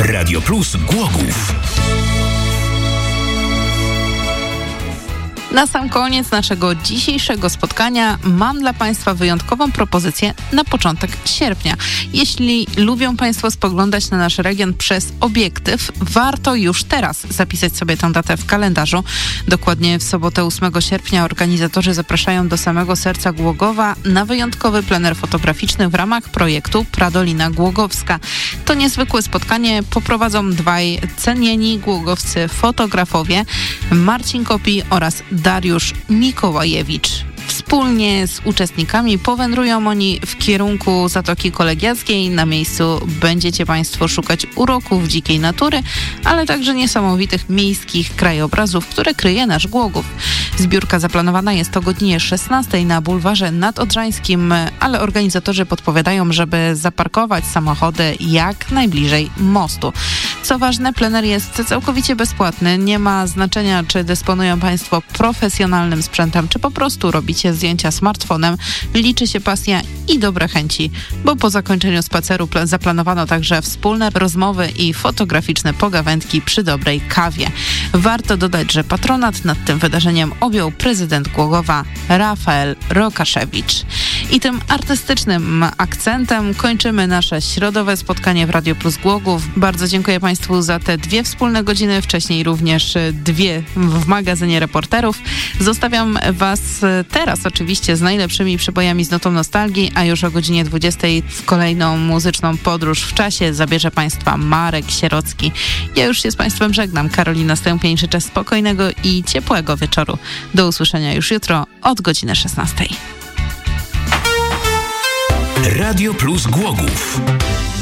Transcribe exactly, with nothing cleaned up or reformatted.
Radio Plus Głogów. Na sam koniec naszego dzisiejszego spotkania mam dla Państwa wyjątkową propozycję na początek sierpnia. Jeśli lubią Państwo spoglądać na nasz region przez obiektyw, warto już teraz zapisać sobie tę datę w kalendarzu. Dokładnie w sobotę ósmego sierpnia organizatorzy zapraszają do samego serca Głogowa na wyjątkowy plener fotograficzny w ramach projektu Pradolina Głogowska. To niezwykłe spotkanie poprowadzą dwaj cenieni głogowscy fotografowie, Marcin Kopi oraz Dariusz Mikołajewicz. Wspólnie z uczestnikami powędrują oni w kierunku Zatoki Kolegiackiej. Na miejscu będziecie Państwo szukać uroków dzikiej natury, ale także niesamowitych miejskich krajobrazów, które kryje nasz Głogów. Zbiórka zaplanowana jest o godzinie szesnastej na bulwarze nadodrzańskim, ale organizatorzy podpowiadają, żeby zaparkować samochody jak najbliżej mostu. Co ważne, plener jest całkowicie bezpłatny. Nie ma znaczenia, czy dysponują Państwo profesjonalnym sprzętem, czy po prostu robicie zdjęcia smartfonem. Liczy się pasja i dobre chęci, bo po zakończeniu spaceru pl- zaplanowano także wspólne rozmowy i fotograficzne pogawędki przy dobrej kawie. Warto dodać, że patronat nad tym wydarzeniem objął prezydent Głogowa Rafael Rokaszewicz. I tym artystycznym akcentem kończymy nasze środowe spotkanie w Radio Plus Głogów. Bardzo dziękuję Państwu za te dwie wspólne godziny, wcześniej również dwie w magazynie reporterów. Zostawiam Was teraz oczywiście z najlepszymi przebojami z notą nostalgii, a już o godzinie dwudziestej w kolejną muzyczną podróż w czasie zabierze Państwa Marek Sierocki. Ja już się z Państwem żegnam. Karolina Stępień, życzę spokojnego i ciepłego wieczoru. Do usłyszenia już jutro od godziny szesnastej. Radio Plus Głogów.